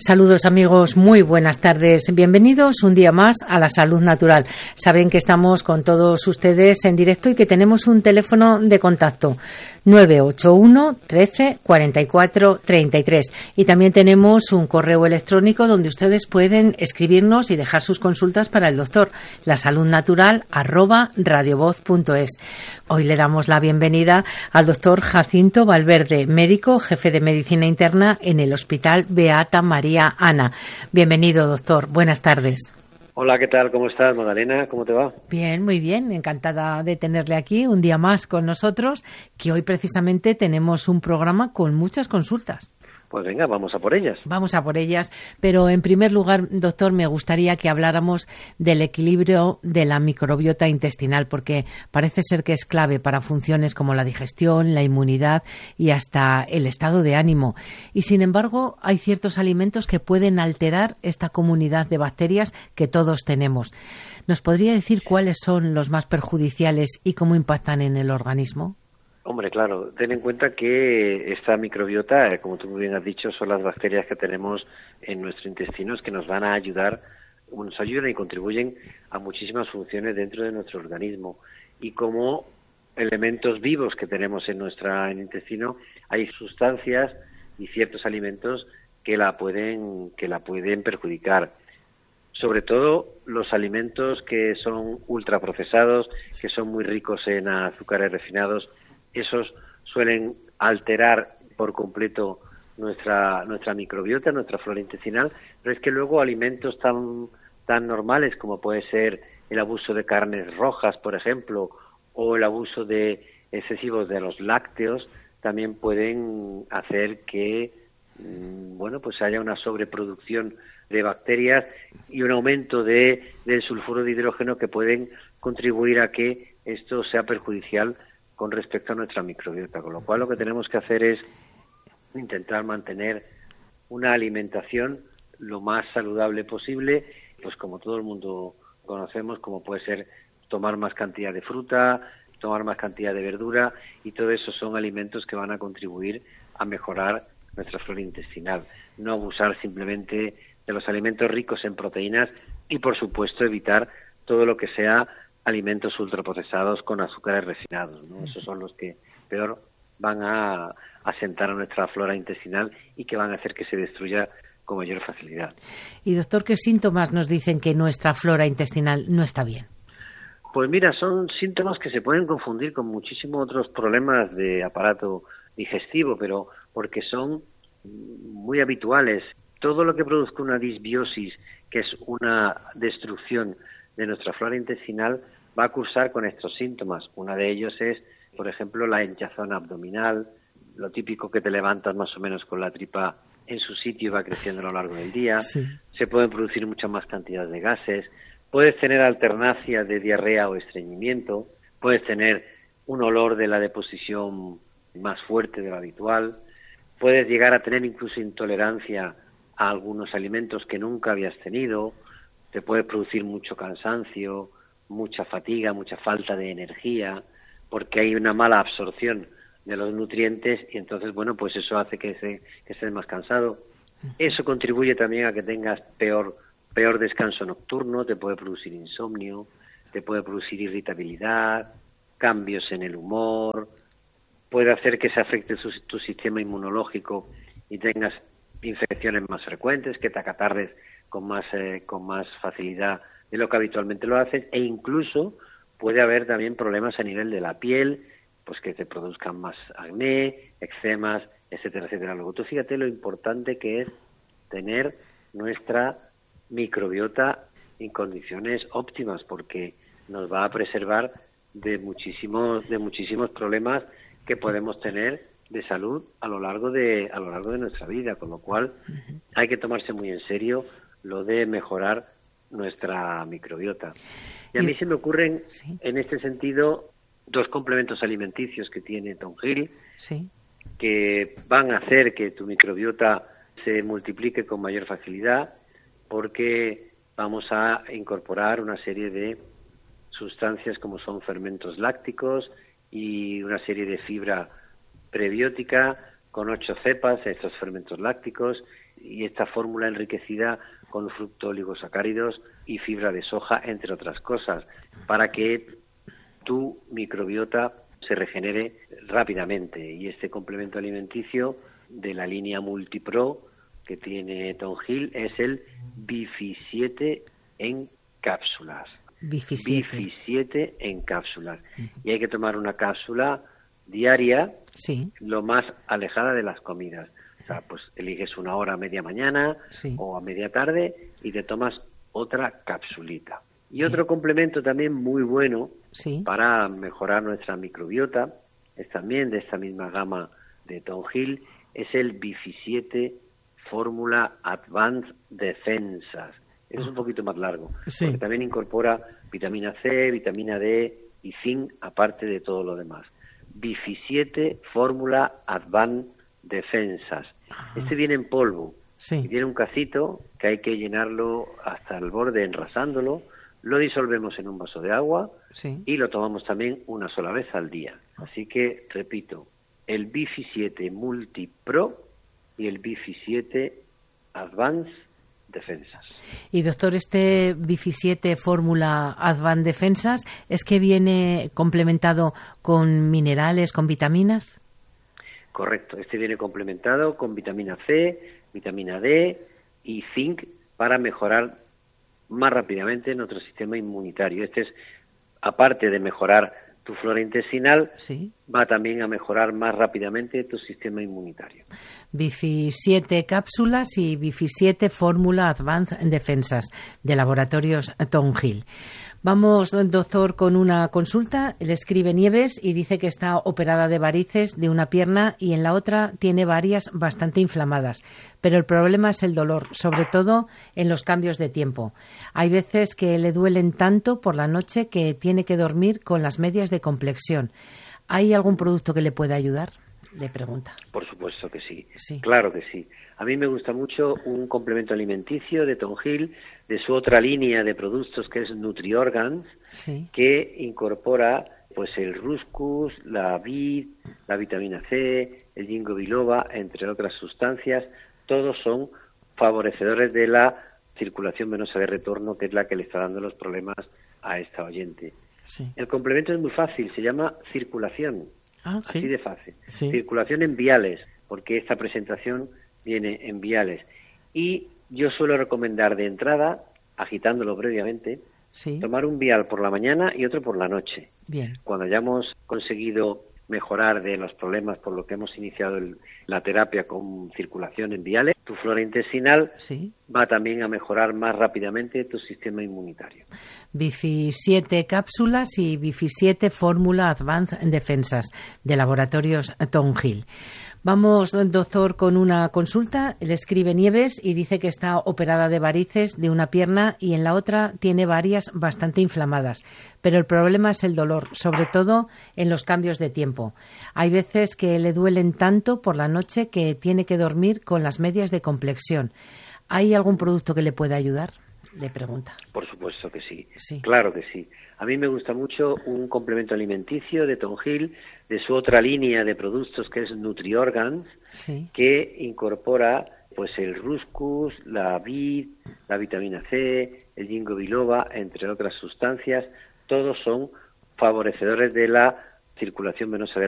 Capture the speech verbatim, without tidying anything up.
Saludos amigos, muy buenas tardes. Bienvenidos un día más a La Salud Natural. Saben que estamos con todos ustedes en directo y que tenemos un teléfono de contacto nueve ocho uno, trece, cuarenta y cuatro, treinta y tres. Y también tenemos un correo electrónico donde ustedes pueden escribirnos y dejar sus consultas para el doctor, lasaludnatural arroba radiovoz punto es. Hoy le damos la bienvenida al doctor Jacinto Valverde, médico, jefe de medicina interna en el Hospital Beata María Ana. Bienvenido, doctor. Buenas tardes. Hola, ¿qué tal? ¿Cómo estás, Magdalena? ¿Cómo te va? Bien, muy bien. Encantada de tenerle aquí un día más con nosotros, que hoy precisamente tenemos un programa con muchas consultas. Pues venga, vamos a por ellas. Vamos a por ellas, pero en primer lugar, doctor, me gustaría que habláramos del equilibrio de la microbiota intestinal, porque parece ser que es clave para funciones como la digestión, la inmunidad y hasta el estado de ánimo. Y sin embargo, hay ciertos alimentos que pueden alterar esta comunidad de bacterias que todos tenemos. ¿Nos podría decir cuáles son los más perjudiciales y cómo impactan en el organismo? Hombre, claro, ten en cuenta que esta microbiota, como tú muy bien has dicho, son las bacterias que tenemos en nuestro intestino que nos van a ayudar, nos ayudan y contribuyen a muchísimas funciones dentro de nuestro organismo. Y como elementos vivos que tenemos en nuestro intestino, hay sustancias y ciertos alimentos que la pueden, que la pueden perjudicar. Sobre todo los alimentos que son ultraprocesados, que son muy ricos en azúcares refinados, esos suelen alterar por completo nuestra nuestra microbiota, nuestra flora intestinal, pero es que luego alimentos tan tan normales como puede ser el abuso de carnes rojas, por ejemplo, o el abuso de excesivos de los lácteos, también pueden hacer que bueno, pues haya una sobreproducción de bacterias y un aumento de del sulfuro de hidrógeno que pueden contribuir a que esto sea perjudicial con respecto a nuestra microbiota, con lo cual lo que tenemos que hacer es intentar mantener una alimentación lo más saludable posible, pues como todo el mundo conocemos, como puede ser tomar más cantidad de fruta, tomar más cantidad de verdura, y todo eso son alimentos que van a contribuir a mejorar nuestra flora intestinal. No abusar simplemente de los alimentos ricos en proteínas y, por supuesto, evitar todo lo que sea alimentos ultraprocesados con azúcares refinados, ¿no? Esos son los que peor van a asentar a nuestra flora intestinal y que van a hacer que se destruya con mayor facilidad. Y doctor, ¿qué síntomas nos dicen que nuestra flora intestinal no está bien? Pues mira, son síntomas que se pueden confundir con muchísimos otros problemas de aparato digestivo, pero porque son muy habituales. Todo lo que produzca una disbiosis, que es una destrucción de nuestra flora intestinal, va a cursar con estos síntomas. Uno de ellos es, por ejemplo, la hinchazón abdominal, lo típico que te levantas más o menos con la tripa en su sitio y va creciendo a lo largo del día. Sí. Se pueden producir mucha más cantidad de gases. Puedes tener alternancia de diarrea o estreñimiento. Puedes tener un olor de la deposición más fuerte de lo habitual. Puedes llegar a tener incluso intolerancia a algunos alimentos que nunca habías tenido. Te puede producir mucho cansancio, mucha fatiga, mucha falta de energía, porque hay una mala absorción de los nutrientes y entonces, bueno, pues eso hace que, se, que estés más cansado. Eso contribuye también a que tengas peor, peor descanso nocturno, te puede producir insomnio, te puede producir irritabilidad, cambios en el humor, puede hacer que se afecte tu, tu sistema inmunológico y tengas infecciones más frecuentes, que te acatarres con más, eh, con más facilidad de lo que habitualmente lo haces, e incluso puede haber también problemas a nivel de la piel, pues que te produzcan más acné, eczemas, etcétera, etcétera. Luego tú fíjate lo importante que es tener nuestra microbiota en condiciones óptimas, porque nos va a preservar de muchísimos, de muchísimos problemas que podemos tener de salud a lo largo de, a lo largo de nuestra vida, con lo cual hay que tomarse muy en serio lo de mejorar nuestra microbiota. Y a mí se me ocurren, sí, en este sentido, dos complementos alimenticios que tiene Tom Hill, sí, que van a hacer que tu microbiota se multiplique con mayor facilidad, porque vamos a incorporar una serie de sustancias como son fermentos lácticos y una serie de fibra prebiótica con ocho cepas, estos fermentos lácticos, y esta fórmula enriquecida con fructooligosacáridos y fibra de soja, entre otras cosas, para que tu microbiota se regenere rápidamente. Y este complemento alimenticio de la línea MultiPro que tiene Thornhill es el Bifi siete en cápsulas. Bifi siete. Bifi siete en cápsulas. Y hay que tomar una cápsula diaria, sí, lo más alejada de las comidas. O sea, pues eliges una hora a media mañana, sí, o a media tarde y te tomas otra capsulita. Y otro sí. complemento también muy bueno, sí, para mejorar nuestra microbiota, es también de esta misma gama de Thornhill, es el Bifi siete Fórmula Advanced Defensas. Es un poquito más largo, sí, porque también incorpora vitamina C, vitamina D y zinc, aparte de todo lo demás. Bifi siete Fórmula Advanced Defensas. Ajá. Este viene en polvo, sí, y tiene un cacito que hay que llenarlo hasta el borde enrasándolo, lo disolvemos en un vaso de agua, sí, y lo tomamos también una sola vez al día. Así que, repito, el Bifi siete MultiPro y el Bifi siete Advanced Defensas. Y doctor, este Bifi siete Fórmula Advanced Defensas, ¿es que viene complementado con minerales, con vitaminas? Correcto, este viene complementado con vitamina C, vitamina D y zinc para mejorar más rápidamente nuestro sistema inmunitario. Este es, aparte de mejorar tu flora intestinal, sí, va también a mejorar más rápidamente tu sistema inmunitario. Bifi siete cápsulas y Bifi siete Fórmula Advanced Defensas de Laboratorios Thornhill. Vamos, doctor, con una consulta. Le escribe Nieves y dice que está operada de varices de una pierna y en la otra tiene varias bastante inflamadas. Pero el problema es el dolor, sobre todo en los cambios de tiempo. Hay veces que le duelen tanto por la noche que tiene que dormir con las medias de complexión. ¿Hay algún producto que le pueda ayudar? Le pregunta. Por supuesto que sí. sí. Claro que sí. A mí me gusta mucho un complemento alimenticio de Thornhill, de su otra línea de productos que es NutriOrgans, sí, que incorpora pues el Ruscus, la vid, la vitamina C, el ginkgo biloba, entre otras sustancias. Todos son favorecedores de la circulación venosa de retorno, que es la que le está dando los problemas a esta oyente. Sí. El complemento es muy fácil, se llama circulación. Ah, ¿sí? Así de fácil. Sí. Circulación en viales, porque esta presentación viene en viales. Y yo suelo recomendar de entrada, agitándolo previamente, sí, tomar un vial por la mañana y otro por la noche. Bien. Cuando hayamos conseguido mejorar de los problemas por lo que hemos iniciado el, la terapia con circulación en viales, tu flora intestinal, sí, va también a mejorar más rápidamente tu sistema inmunitario. Bifi siete cápsulas y Bifi siete Fórmula Advanced Defensas de Laboratorios Thornhill. Vamos, doctor, con una consulta. Le escribe Nieves y dice que está operada de varices de una pierna y en la otra tiene varias bastante inflamadas. Pero el problema es el dolor, sobre todo en los cambios de tiempo. Hay veces que le duelen tanto por la noche que tiene que dormir con las medias de complexión. ¿Hay algún producto que le pueda ayudar? Le pregunta. Por supuesto que sí. sí. Claro que sí. A mí me gusta mucho un complemento alimenticio de Thornhill, de su otra línea de productos que es NutriOrgans, sí, que incorpora pues el Ruscus, la vid, la vitamina C, el ginkgo biloba, entre otras sustancias. Todos son favorecedores de la circulación venosa de